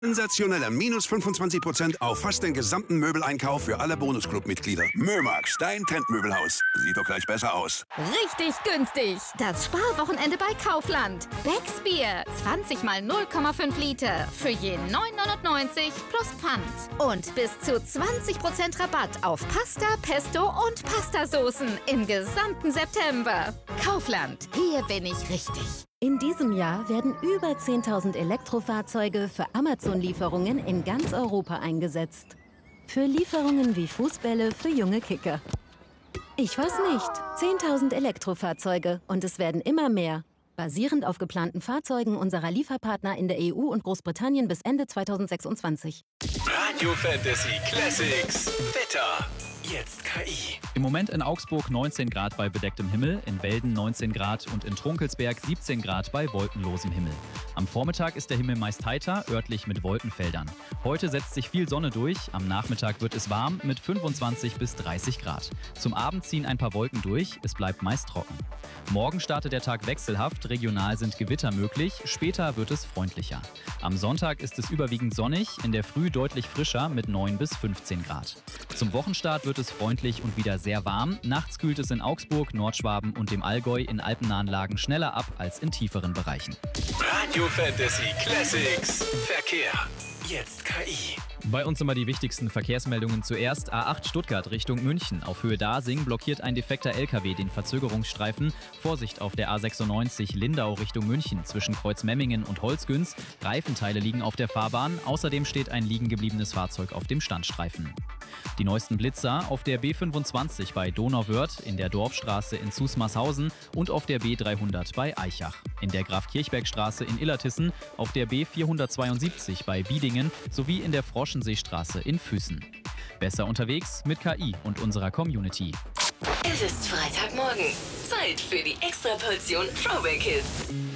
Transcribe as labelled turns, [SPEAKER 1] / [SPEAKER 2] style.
[SPEAKER 1] Sensationelle minus 25% auf fast den gesamten Möbeleinkauf für alle Bonusclub-Mitglieder. Mömax, dein Trendmöbelhaus. Sieht doch gleich besser aus.
[SPEAKER 2] Richtig günstig. Das Sparwochenende bei Kaufland. Becks Bier, 20 mal 0,5 Liter. Für je 9,99 plus Pfand. Und bis zu 20% Rabatt auf Pasta, Pesto und Pastasoßen im gesamten September. Kaufland, hier bin ich richtig.
[SPEAKER 3] In diesem Jahr werden über 10.000 Elektrofahrzeuge für Amazon-Lieferungen in ganz Europa eingesetzt. Für Lieferungen wie Fußbälle für junge Kicker. Ich weiß nicht. 10.000 Elektrofahrzeuge und es werden immer mehr. Basierend auf geplanten Fahrzeugen unserer Lieferpartner in der EU und Großbritannien bis Ende 2026.
[SPEAKER 4] Radio Fantasy Classics. Wetter. Jetzt KI.
[SPEAKER 5] Im Moment in Augsburg 19 Grad bei bedecktem Himmel, in Welden 19 Grad und in Trunkelsberg 17 Grad bei wolkenlosem Himmel. Am Vormittag ist der Himmel meist heiter, örtlich mit Wolkenfeldern. Heute setzt sich viel Sonne durch, am Nachmittag wird es warm mit 25 bis 30 Grad. Zum Abend ziehen ein paar Wolken durch, es bleibt meist trocken. Morgen startet der Tag wechselhaft, regional sind Gewitter möglich, später wird es freundlicher. Am Sonntag ist es überwiegend sonnig, in der Früh deutlich frischer mit 9 bis 15 Grad. Zum Wochenstart wird es freundlich und wieder sehr warm. Nachts kühlt es in Augsburg, Nordschwaben und dem Allgäu in alpennahen Lagen schneller ab als in tieferen Bereichen.
[SPEAKER 4] Radio Fantasy Classics. Verkehr. Jetzt KI.
[SPEAKER 5] Bei uns immer die wichtigsten Verkehrsmeldungen zuerst. A8 Stuttgart Richtung München. Auf Höhe Dasing blockiert ein defekter LKW den Verzögerungsstreifen. Vorsicht auf der A96 Lindau Richtung München zwischen Kreuzmemmingen und Holzgünz. Reifenteile liegen auf der Fahrbahn. Außerdem steht ein liegen gebliebenes Fahrzeug auf dem Standstreifen. Die neuesten Blitzer auf der B25 bei Donauwörth, in der Dorfstraße in Zusmarshausen und auf der B300 bei Aichach. In der Graf-Kirchberg-Straße in Illertissen, auf der B472 bei Biedingen sowie in der Froschenseestraße in Füssen. Besser unterwegs mit KI und unserer Community.
[SPEAKER 6] Es ist Freitagmorgen. Zeit für die Extraportion Throwback Hits.